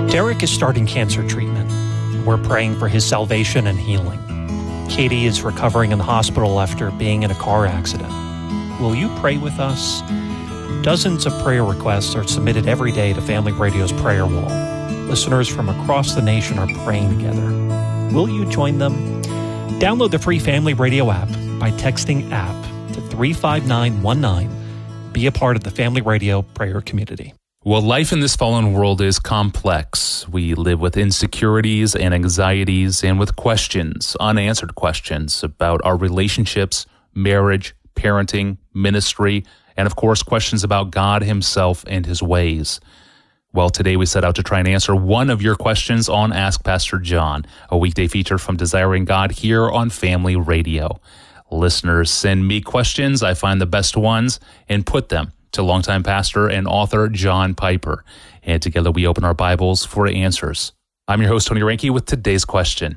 Derek is starting cancer treatment. We're praying for his salvation and healing. Katie is recovering in the hospital after being in a car accident. Will you pray with us? Dozens of prayer requests are submitted every day to Family Radio's prayer wall. Listeners from across the nation are praying together. Will you join them? Download the free Family Radio app by texting APP to 35919. Be a part of the Family Radio prayer community. Well, life in this fallen world is complex. We live with insecurities and anxieties and with questions, unanswered questions about our relationships, marriage, parenting, ministry, and of course, questions about God himself and his ways. Well, today we set out to try and answer one of your questions on Ask Pastor John, a weekday feature from Desiring God here on Family Radio. Listeners send me questions. I find the best ones and put them to longtime pastor and author John Piper. And together we open our Bibles for answers. I'm your host, Tony Reinke, with today's question.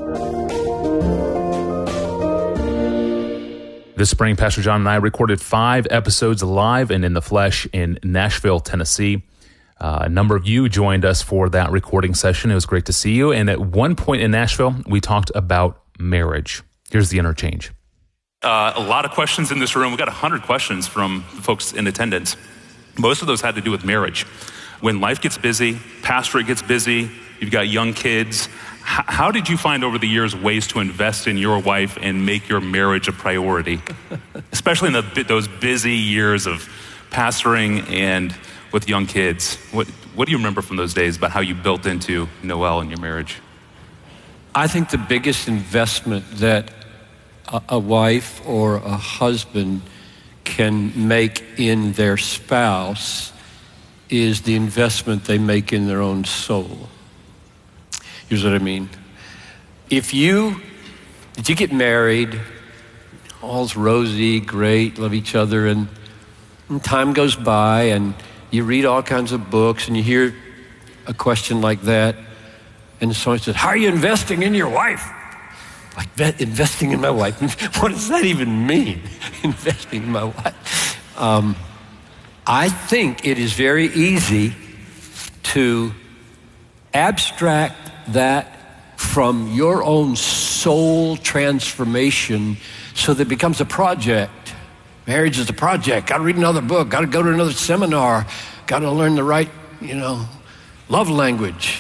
This spring, Pastor John and I recorded 5 episodes live and in the flesh in Nashville, Tennessee. A number of you joined us for that recording session. It was great to see you. And at one point in Nashville, we talked about marriage. Here's the interchange. A lot of questions in this room. We got 100 questions from folks in attendance. Most of those had to do with marriage. When life gets busy, pastorate gets busy, you've got young kids. How did you find over the years ways to invest in your wife and make your marriage a priority? Especially in those busy years of pastoring and with young kids. What do you remember from those days about how you built into Noelle and your marriage? I think the biggest investment that a wife or a husband can make in their spouse is the investment they make in their own soul. Here's what I mean. If you get married, all's rosy, great, love each other, and time goes by and you read all kinds of books and you hear a question like that, and someone says, how are you investing in your wife? Like investing in my wife. What does that even mean? Investing in my wife. I think it is very easy to abstract that from your own soul transformation so that it becomes a project. Marriage is a project. Got to read another book. Got to go to another seminar. Got to learn the right, love language.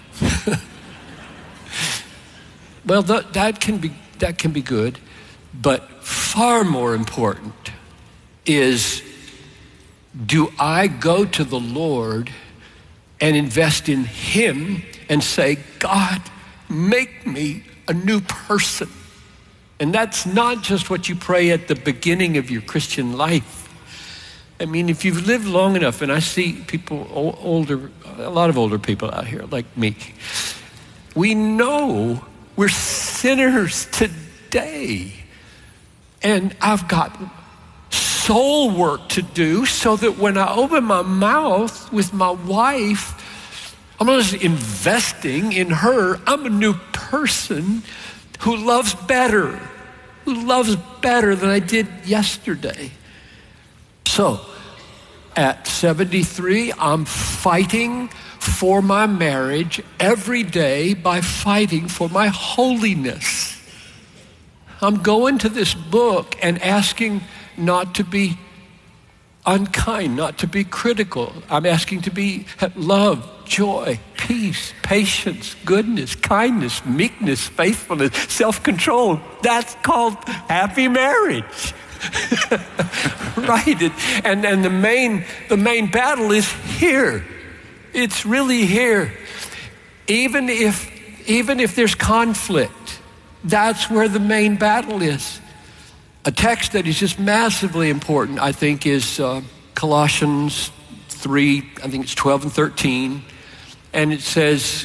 Well, that can be good, but far more important is, do I go to the Lord and invest in him and say, God, make me a new person? And that's not just what you pray at the beginning of your Christian life. I mean, if you've lived long enough, and I see people a lot of older people out here like me, we know we're sinners today. And I've got soul work to do so that when I open my mouth with my wife, I'm not just investing in her. I'm a new person who loves better than I did yesterday. So at 73, I'm fighting for my marriage every day by fighting for my holiness. I'm going to this book and asking not to be unkind, not to be critical. I'm asking to be love, joy, peace, patience, goodness, kindness, meekness, faithfulness, self-control. That's called happy marriage. Right? And the main battle is here. It's really here. Even if there's conflict, that's where the main battle is. A text that is just massively important, I think, is Colossians 3, I think it's 12 and 13. And it says,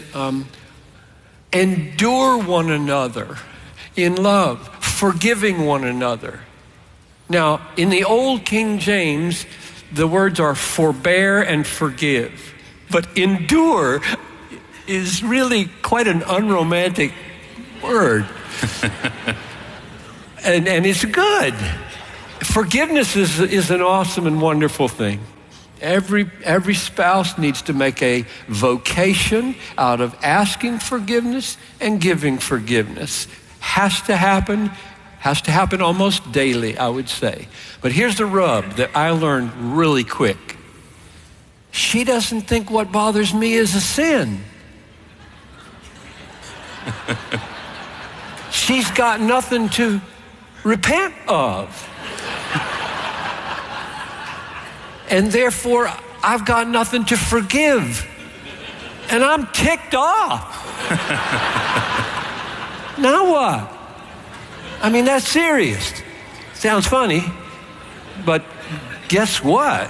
endure one another in love, forgiving one another. Now, in the old King James, the words are forbear and forgive. But endure is really quite an unromantic word. and it's good. Forgiveness is an awesome and wonderful thing. Every spouse needs to make a vocation out of asking forgiveness and giving forgiveness. Has to happen almost daily, I would say. But here's the rub that I learned really quick. She doesn't think what bothers me is a sin. She's got nothing to repent of. And therefore, I've got nothing to forgive. And I'm ticked off. Now what? I mean, that's serious. Sounds funny, but guess what?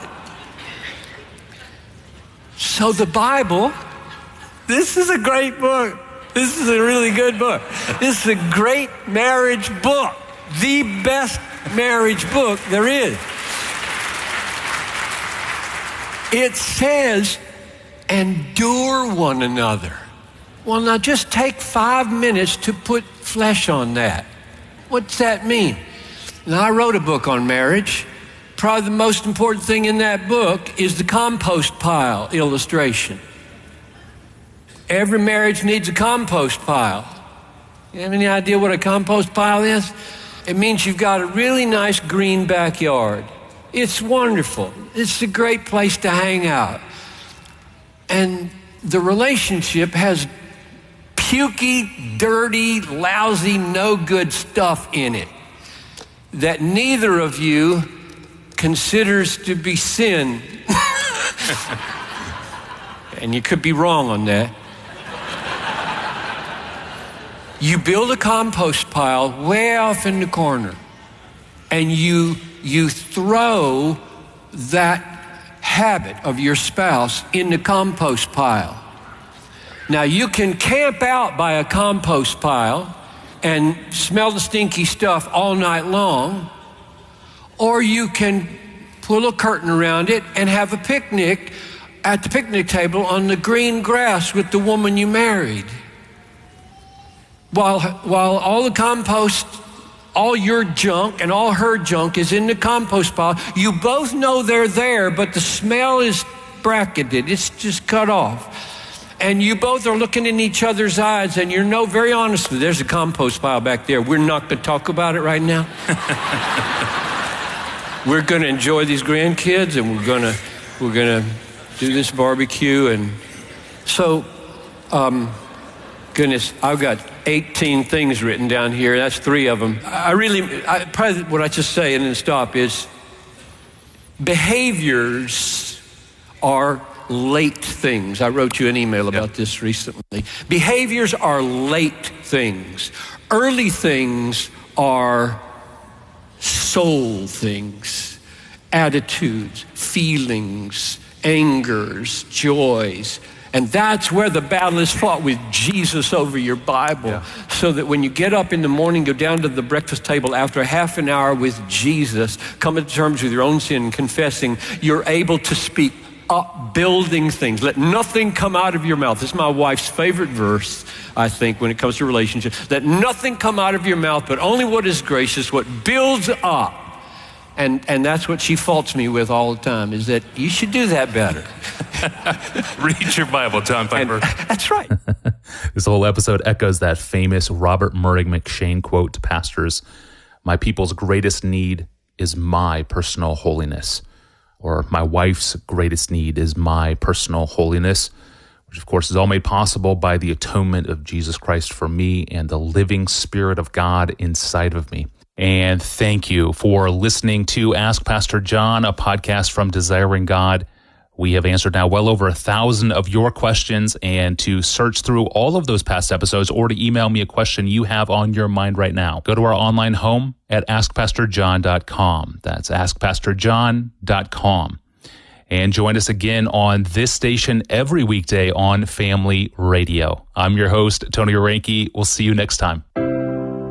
So the Bible, this is a great book. This is a really good book. This is a great marriage book. The best marriage book there is. It says, endure one another. Well, now just take 5 minutes to put flesh on that. What's that mean? Now, I wrote a book on marriage. Probably the most important thing in that book is the compost pile illustration. Every marriage needs a compost pile. You have any idea what a compost pile is? It means you've got a really nice green backyard. It's wonderful. It's a great place to hang out. And the relationship has pukey, dirty, lousy, no good stuff in it that neither of you considers to be sin. And you could be wrong on that. You build a compost pile way off in the corner, and you throw that habit of your spouse in the compost pile. Now, you can camp out by a compost pile and smell the stinky stuff all night long, or you can pull a curtain around it and have a picnic at the picnic table on the green grass with the woman you married. While all the compost, all your junk and all her junk is in the compost pile, you both know they're there, but the smell is bracketed. It's just cut off. And you both are looking in each other's eyes, and you're very honestly, there's a compost pile back there. We're not going to talk about it right now. We're going to enjoy these grandkids, and we're going to do this barbecue. And so, goodness, I've got 18 things written down here. That's 3 of them. Probably what I just say and then stop is behaviors are late things. I wrote you an email about this recently. Behaviors are late things. Early things are soul things, attitudes, feelings, angers, joys. And that's where the battle is fought with Jesus over your Bible. So that when you get up in the morning, go down to the breakfast table after half an hour with Jesus, come to terms with your own sin, confessing, you're able to speak upbuilding things. Let nothing come out of your mouth. This is my wife's favorite verse, I think, when it comes to relationships. Let nothing come out of your mouth, but only what is gracious, what builds up. And that's what she faults me with all the time, is that you should do that better. Read your Bible, John Piper. That's right. This whole episode echoes that famous Robert Murray McCheyne quote to pastors: "My people's greatest need is my personal holiness," or "My wife's greatest need is my personal holiness," which of course is all made possible by the atonement of Jesus Christ for me and the living Spirit of God inside of me. And thank you for listening to Ask Pastor John, a podcast from Desiring God. We have answered now well over 1,000 of your questions, and to search through all of those past episodes or to email me a question you have on your mind right now, go to our online home at askpastorjohn.com. That's askpastorjohn.com. And join us again on this station every weekday on Family Radio. I'm your host, Tony Orenke. We'll see you next time.